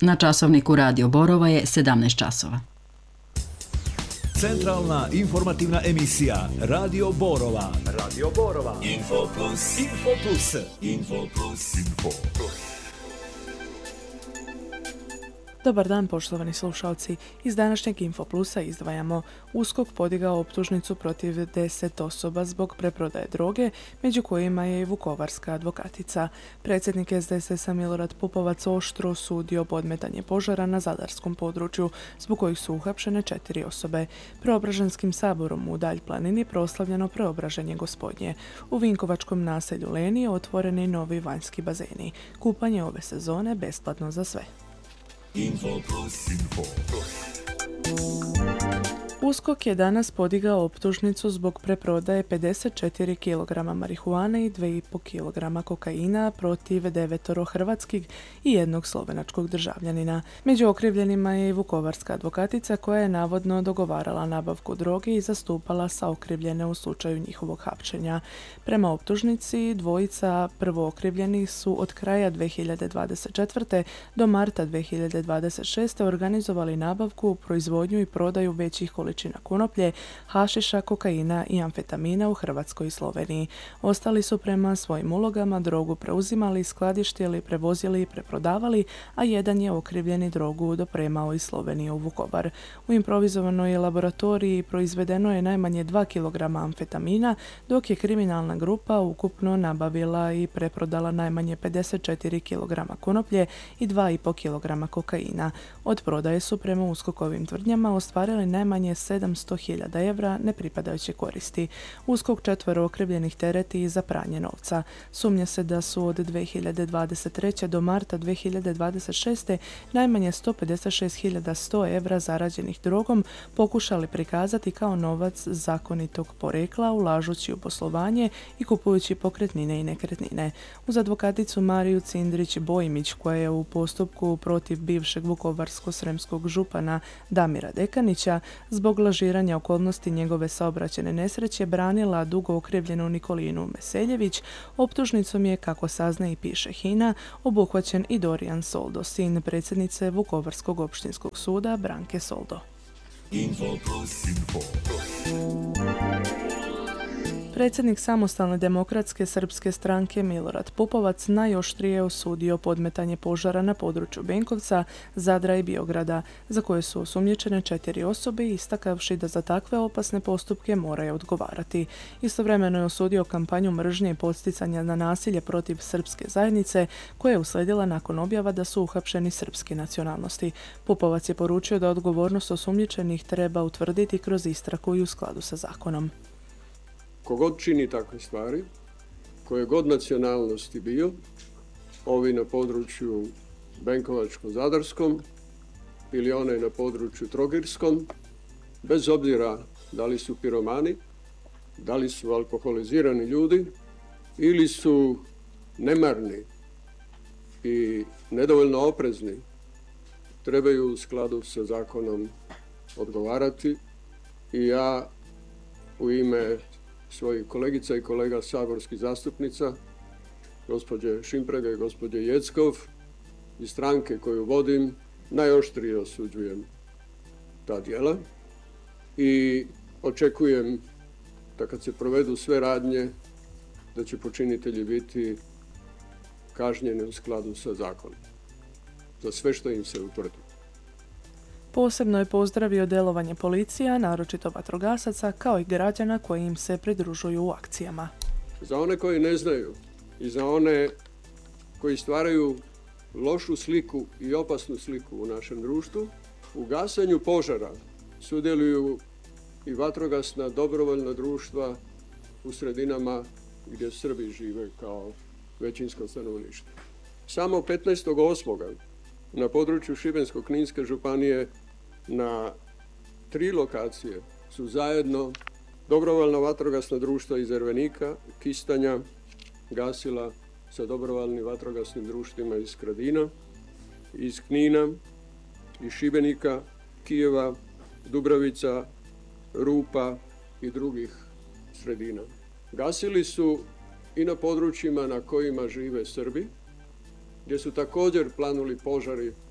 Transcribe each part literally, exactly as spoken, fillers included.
Na časovniku Radio Borova je sedamnaest časova. Centralna informativna emisija Radio Borova. Radio Borova. Info Plus. Info Plus. Info Plus. Info Plus. Dobar dan, poštovani slušalci. Iz današnjeg Info Plusa izdvajamo: USKOK podigao optužnicu protiv deset osoba zbog preprodaje droge, među kojima je i vukovarska advokatica. Predsjednik S D S S-a Milorad Pupovac oštro osudio podmetanje požara na zadarskom području, zbog kojih su uhapšene četiri osobe. Preobražanskim saborom u Dalj planini proslavljeno preobraženje Gospodnje. U vinkovačkom naselju Leni otvoreni novi vanjski bazeni. Kupanje ove sezone besplatno za sve. Info Plus. Info Plus. USKOK je danas podigao optužnicu zbog preprodaje pedeset četiri kilograma marihuane i dva i pol kilograma kokaina protiv devetoro hrvatskih i jednog slovenačkog državljanina. Među okrivljenima je i vukovarska advokatica koja je navodno dogovarala nabavku droge i zastupala sa okrivljene u slučaju njihovog hapšenja. Prema optužnici, dvojica prvookrivljenih su od kraja dvije hiljade dvadeset četvrte. do marta dvije hiljade dvadeset šeste. organizovali nabavku, proizvodnju i prodaju većih količina konoplje, hašiša, kokaina i amfetamina u Hrvatskoj i Sloveniji. Ostali su prema svojim ulogama drogu preuzimali, skladištili, prevozili i preprodavali, a jedan je okrivljeni drogu dopremao iz Slovenije u Vukovar. U improvizovanoj laboratoriji proizvedeno je najmanje dva kilograma amfetamina, dok je kriminalna grupa ukupno nabavila i preprodala najmanje pedeset četiri kilograma konoplje i dva i pol kilograma kokaina. Od prodaje su prema USKOK-ovim tvrdnjama ostvarili najmanje sedamsto hiljada evra nepripadajuće koristi. USKOK četvero okrivljenih tereti i za pranje novca. Sumnja se da su od dvije hiljade dvadeset treće. do marta dvije hiljade dvadeset šeste. najmanje sto pedeset šest hiljada sto evra zarađenih drogom pokušali prikazati kao novac zakonitog porekla, ulažući u poslovanje i kupujući pokretnine i nekretnine. Uz advokaticu Mariju Cindrić-Bojimić, koja je u postupku protiv bivšeg vukovarsko-sremskog župana Damira Dekanića zbog lažiranja okolnosti njegove saobraćajne nesreće branila dugo okrivljenu Nikolinu Meseljević, optužnicom je, kako sazna i piše HINA, obuhvaćen i Dorijan Soldo, sin predsjednice Vukovarskog opštinskog suda Branke Soldo. Info Plus. Info Plus. Predsjednik Samostalne demokratske srpske stranke Milorad Pupovac najoštrije osudio podmetanje požara na području Benkovca, Zadra i Biograda, za koje su osumnjičene četiri osobe, istakavši da za takve opasne postupke moraju odgovarati. Istovremeno je osudio kampanju mržnje i podsticanja na nasilje protiv srpske zajednice, koja je usledila nakon objava da su uhapšeni srpske nacionalnosti. Pupovac je poručio da odgovornost osumnjičenih treba utvrditi kroz istragu i u skladu sa zakonom. Kogod čini takve stvari, koje god nacionalnosti bio, ovi na području Benkovačko-Zadarskom ili onaj na području Trogirskom, bez obzira da li su piromani, da li su alkoholizirani ljudi ili su nemarni i nedovoljno oprezni, trebaju u skladu sa zakonom odgovarati. I ja u ime svojih kolegica i kolega saborskih zastupnica, gospođe Šimprega i gospođe Jeckov, i stranke koju vodim, najoštrije osuđujem ta djela i očekujem da kad se provedu sve radnje, da će počinitelji biti kažnjeni u skladu sa zakonom za sve što im se utvrdi. Posebno je pozdravio djelovanje policija, naročito vatrogasaca, kao i građana koji im se pridružuju u akcijama. Za one koji ne znaju i za one koji stvaraju lošu sliku i opasnu sliku u našem društvu, u gasenju požara sudjeluju i vatrogasna dobrovoljna društva u sredinama gdje Srbi žive kao većinsko stanovništvo. Samo petnaestog osmog na području Šibensko-kninske županije na tri lokacije su zajedno dobrovoljna vatrogasna društva iz Ervenika, Kistanja, gasila sa dobrovoljnim vatrogasnim društvima iz Skradina, iz Knina, iz Šibenika, Kijeva, Dubravica, Rupa i drugih sredina. Gasili su i na područjima na kojima žive Srbi, gdje su također planuli požari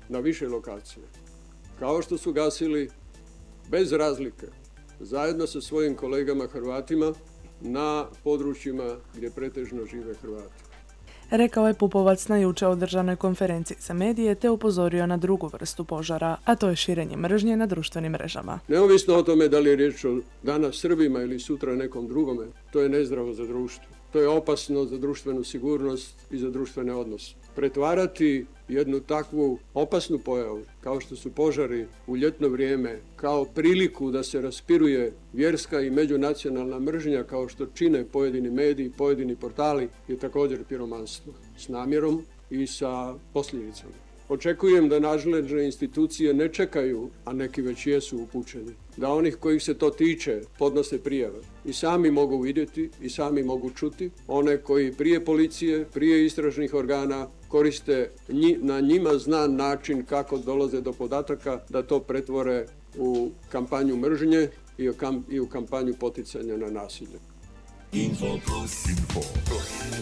na više lokacije. Kao što su gasili bez razlike, zajedno sa svojim kolegama Hrvatima na područjima gdje pretežno žive Hrvati. Rekao je Pupovac na jučer održanoj konferenciji za medije te upozorio na drugu vrstu požara, a to je širenje mržnje na društvenim mrežama. Neovisno o tome da li je riječ o danas Srbima ili sutra nekom drugome, to je nezdravo za društvo. To je opasno za društvenu sigurnost i za društvene odnose. Pretvarati jednu takvu opasnu pojavu, kao što su požari u ljetno vrijeme, kao priliku da se raspiruje vjerska i međunacionalna mržnja, kao što čine pojedini mediji, pojedini portali, je također piromanstvo s namjerom i sa posljedicama. Očekujem da nadležne institucije ne čekaju, a neki već jesu upućeni, da onih kojih se to tiče podnose prijave i sami mogu vidjeti i sami mogu čuti one koji prije policije, prije istražnih organa koriste na njima znan način kako dolaze do podataka da to pretvore u kampanju mržnje i u kampanju poticanja na nasilje. Info plus. Info plus.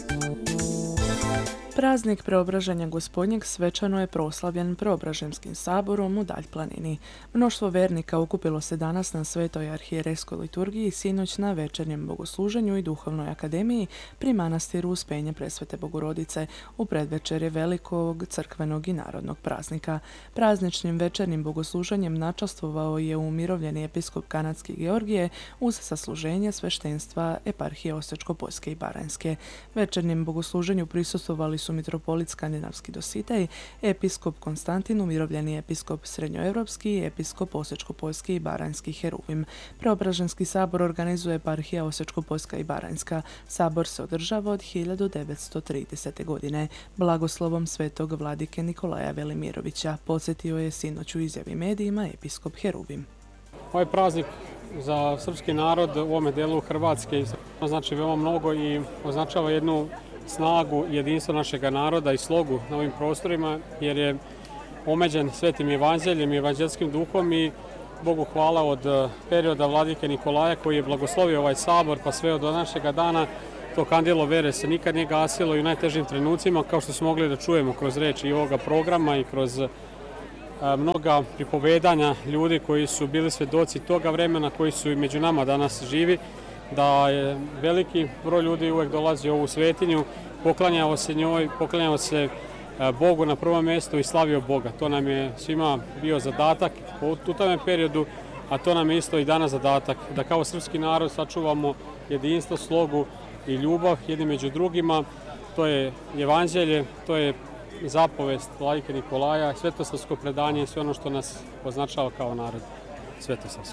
Praznik Preobraženja Gospodnjeg svečano je proslavljen Preobraženskim saborom u Dalj planini. Mnoštvo vernika okupilo se danas na Svetoj arhijerejskoj liturgiji, sinoć na večernjem bogosluženju i duhovnoj akademiji pri manastiru Uspenje Presvete Bogorodice u predvečerje velikog crkvenog i narodnog praznika. Prazničnim večernjim bogosluženjem načastvovao je umirovljeni episkop kanadski Georgije uz sasluženje sveštenstva eparhije Osječko-poljske i Baranjske. Večernjem bogosluženju prisustvovali su mitropolit skandinavski Dositej, episkop Konstantin, umirovljeni episkop srednjoevropski i episkop Osječko-poljski i Baranjski Heruvim. Preobraženski sabor organizuje eparhija Osječko-poljska i Baranjska. Sabor se održava od hiljadu devetsto tridesete. godine. Blagoslovom svetog vladike Nikolaja Velimirovića podsjetio je sinoć u izjavi medijima episkop Heruvim. Ovaj praznik za srpski narod u ovome delu Hrvatske znači veoma mnogo i označava jednu snagu i jedinstvo našeg naroda i slogu na ovim prostorima, jer je omeđen svetim evanđeljem i evanđelskim duhom i Bogu hvala od perioda vladike Nikolaja koji je blagoslovio ovaj sabor pa sve od današnjega dana. To kandilo vere se nikad nije gasilo i u najtežim trenucima, kao što smo mogli da čujemo kroz reči i ovoga programa i kroz mnoga pripovedanja ljudi koji su bili svedoci toga vremena, koji su i među nama danas živi, da je veliki broj ljudi uvek dolazi u ovu svetinju, poklanjao se njoj, poklanjao se Bogu na prvom mjestu i slavio Boga. To nam je svima bio zadatak u tome periodu, a to nam je isto i danas zadatak, da kao srpski narod sačuvamo jedinstvo, slogu i ljubav jedni među drugima. To je evanđelje, to je zapovest vladike Nikolaja, svetosavsko predanje i sve ono što nas označava kao narod svetosavski.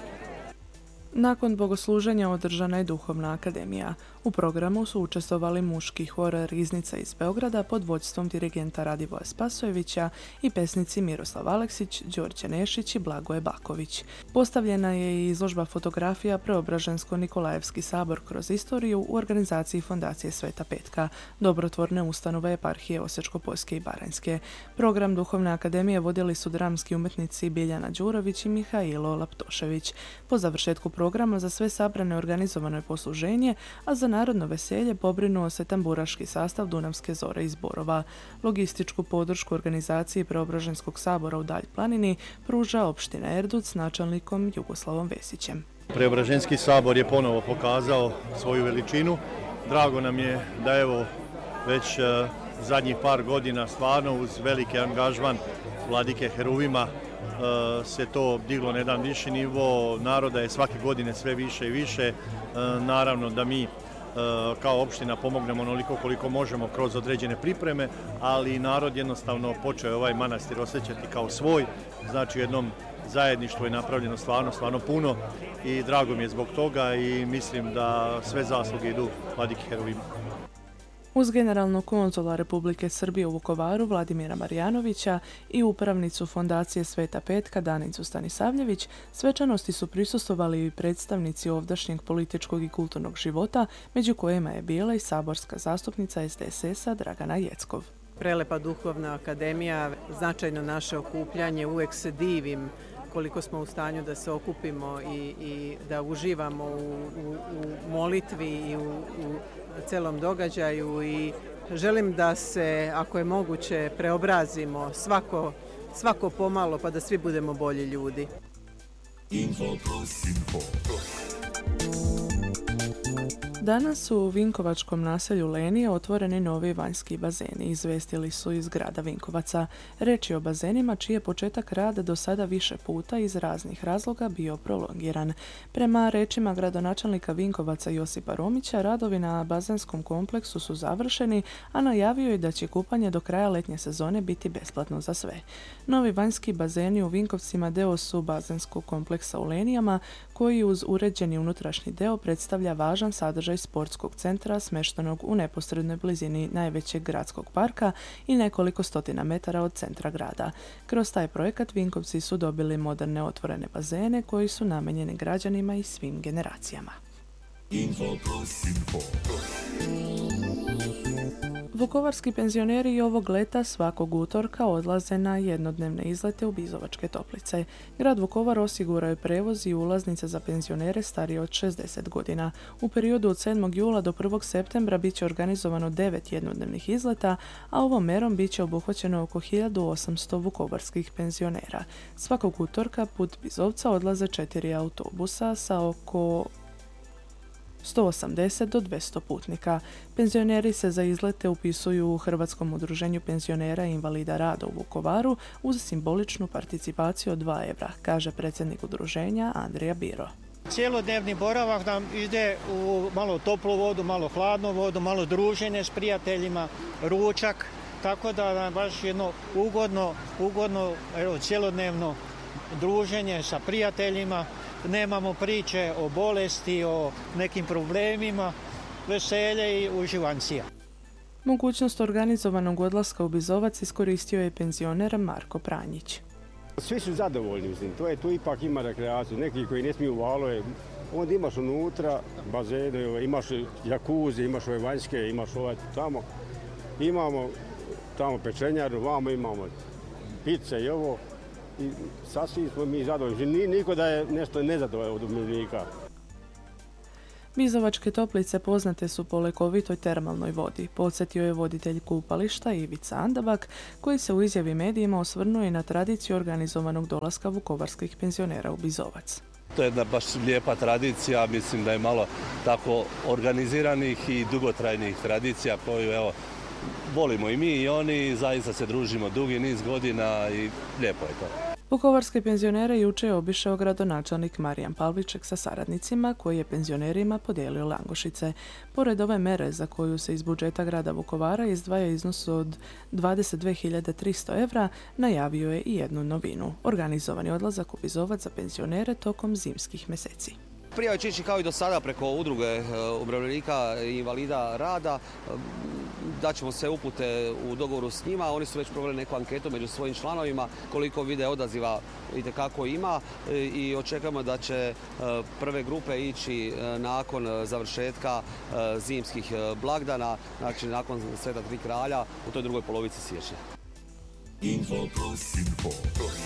Nakon bogosluženja održana je duhovna akademija. U programu su učestvovali muški hor Riznica iz Beograda pod vodstvom dirigenta Radivoja Spasojevića i pesnici Miroslav Aleksić, Đorđe Nešić i Blagoje Baković. Postavljena je i izložba fotografija Preobražensko-Nikolajevski sabor kroz istoriju u organizaciji Fondacije Sveta Petka, dobrotvorne ustanove eparhije Osječko-poljske i Baranjske. Program duhovne akademije vodili su dramski umjetnici Biljana Đurović i Mihailo Laptošević. Po završetku programa za sve sabrane organizovano je posluženje, a za narodno veselje pobrinuo se tamburaški sastav Dunavske zore iz Borova. Logističku podršku organizaciji Preobraženskog sabora u Dalj planini pruža opština Erduc s načelnikom Jugoslavom Vesićem. Preobraženski sabor je ponovo pokazao svoju veličinu. Drago nam je da evo već uh, zadnjih par godina stvarno uz veliki angažman vladike Heruvima se to diglo na jedan viši nivo, naroda je svake godine sve više i više. Naravno da mi kao opština pomognemo onoliko koliko možemo kroz određene pripreme, ali narod jednostavno počeo ovaj manastir osjećati kao svoj, znači jednom zajedništvu je napravljeno stvarno, stvarno puno i drago mi je zbog toga i mislim da sve zasluge idu vladiki Heruvima. Uz generalnog konzula Republike Srbije u Vukovaru Vladimira Marjanovića i upravnicu Fondacije Sveta Petka Danicu Stanisavljević, svečanosti su prisustvovali i predstavnici ovdašnjeg političkog i kulturnog života, među kojima je bila i saborska zastupnica S D S S-a Dragana Jeckov. Prelepa duhovna akademija, značajno naše okupljanje, uvijek se divim koliko smo u stanju da se okupimo i, i da uživamo u, u, u molitvi i u, u celom događaju i Želim da se, ako je moguće, preobrazimo svako, svako pomalo pa da svi budemo bolji ljudi. Info Plus. Info Plus. Danas u vinkovačkom naselju Lenije otvoreni novi vanjski bazeni, izvestili su iz grada Vinkovaca. Reč je o bazenima čiji je početak rada do sada više puta iz raznih razloga bio prolongiran. Prema rečima gradonačelnika Vinkovaca Josipa Romića, radovi na bazenskom kompleksu su završeni, a najavio je da će kupanje do kraja letnje sezone biti besplatno za sve. Novi vanjski bazeni u Vinkovcima deo su bazenskog kompleksa u Lenijama, koji uz uređeni unutrašnji deo predstavlja važan sadržaj sportskog centra smještenog u neposrednoj blizini najvećeg gradskog parka i nekoliko stotina metara od centra grada. Kroz taj projekat Vinkovci su dobili moderne otvorene bazene koji su namijenjeni građanima i svim generacijama. Info Plus. Info Plus. Vukovarski penzioneri ovog leta svakog utorka odlaze na jednodnevne izlete u Bizovačke Toplice. Grad Vukovar osigurao je prevoz i ulaznice za penzionere starije od šezdeset godina. U periodu od sedmog jula do prvog septembra bit će organizovano devet jednodnevnih izleta, a ovom merom bit će obuhvaćeno oko hiljadu osamsto vukovarskih penzionera. Svakog utorka put Bizovca odlaze četiri autobusa sa oko sto osamdeset do dvjesto putnika. Penzioneri se za izlete upisuju u Hrvatskom udruženju penzionera i invalida rada u Vukovaru uz simboličnu participaciju od dva evra, kaže predsjednik udruženja Andrija Biro. Cijelodnevni boravak nam ide u malo toplu vodu, malo hladnu vodu, malo druženje s prijateljima, ručak, tako da nam baš jedno ugodno, ugodno evo, cijelodnevno druženje sa prijateljima. Nemamo priče o bolesti, o nekim problemima, veselje i uživancija. Mogućnost organizovanog odlaska u Bizovac iskoristio je penzioner Marko Pranjić. Svi su zadovoljni, mislim, to je, tu ipak ima rekreaciju. Neki koji ne smiju u valove, onda imaš unutra bazene, imaš jakuzi, imaš ove vanjske, imaš ovaj tamo. Imamo tamo pečenjaru, vamo imamo pice i ovo. I sasvim smo mi zadovoljni. Niko da je nešto nezadovoljan od umirovljenika. Bizovačke Toplice poznate su po lekovitoj termalnoj vodi, podsjetio je voditelj kupališta Ivica Andabak, koji se u izjavi medijima osvrnuo i na tradiciju organizovanog dolaska vukovarskih penzionera u Bizovac. To je jedna baš lijepa tradicija, mislim da je malo tako organiziranih i dugotrajnih tradicija koju evo volimo i mi i oni, zaista se družimo dugi niz godina i lijepo je to. Vukovarske penzionere jučer je obišao gradonačelnik Marijan Pavliček sa saradnicima, koji je penzionerima podijelio langošice. Pored ove mere za koju se iz budžeta grada Vukovara izdvaja iznos od dvadeset dvije hiljade tristo evra, najavio je i jednu novinu. Organizovani odlazak u Bizovac za penzionere tokom zimskih mjeseci. Prijave će ići kao i do sada preko udruge umirovljenika i invalida rada. Daćemo se upute u dogovoru s njima. Oni su već proveli neku anketu među svojim članovima koliko vide odaziva itekako ima i očekujemo da će prve grupe ići nakon završetka zimskih blagdana, znači nakon Sveta Tri kralja u toj drugoj polovici siječnja. Info Plus. Info Plus.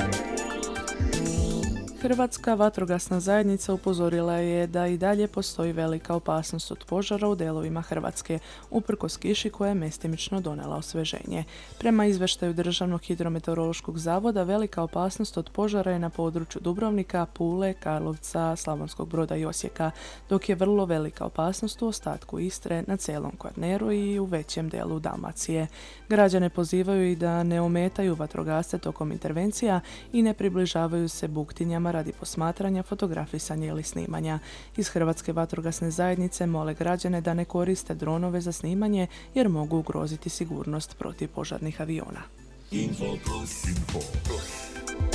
Hrvatska vatrogasna zajednica upozorila je da i dalje postoji velika opasnost od požara u delovima Hrvatske, uprkos kiši koja je mestimično donela osveženje. Prema izveštaju Državnog hidrometeorološkog zavoda, velika opasnost od požara je na području Dubrovnika, Pule, Karlovca, Slavonskog Broda i Osijeka, dok je vrlo velika opasnost u ostatku Istre, na cijelom Kvarneru i u većem delu Dalmacije. Građane pozivaju i da ne ometaju vatrogasce tokom intervencija i ne približavaju se buktinjama radi posmatranja, fotografisanja ili snimanja. Iz Hrvatske vatrogasne zajednice mole građane da ne koriste dronove za snimanje jer mogu ugroziti sigurnost protivpožarnih aviona. Info Plus. Info Plus.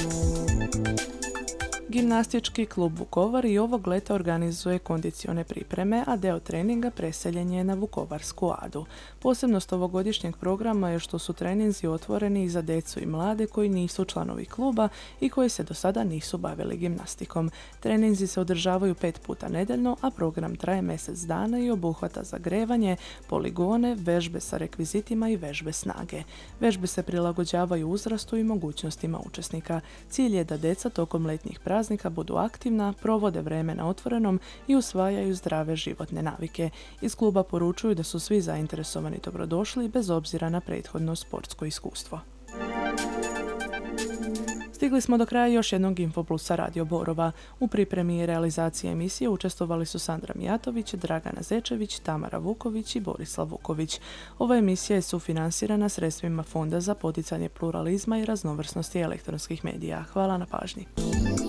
Gimnastički klub Vukovar i ovog leta organizuje kondicione pripreme, a deo treninga preseljen je na Vukovarsku adu. Posebnost ovogodišnjeg programa je što su treninzi otvoreni i za djecu i mlade koji nisu članovi kluba i koji se do sada nisu bavili gimnastikom. Treninzi se održavaju pet puta nedeljno, a program traje mjesec dana i obuhvata zagrevanje, poligone, vežbe sa rekvizitima i vežbe snage. Vežbe se prilagođavaju uzrastu i mogućnostima učesnika. Cilj je da djeca tokom letnjih praznика praznika budu aktivna, provode vreme na otvorenom i usvajaju zdrave životne navike. Iz kluba poručuju da su svi zainteresovani dobrodošli bez obzira na prethodno sportsko iskustvo. Stigli smo do kraja još jednog Infoplusa Radio Borova. U pripremi i realizaciji emisije učestvovali su Sandra Mijatović, Dragana Zečević, Tamara Vuković i Borislav Vuković. Ova emisija je sufinansirana sredstvima Fonda za poticanje pluralizma i raznovrsnosti elektronskih medija. Hvala na pažnji.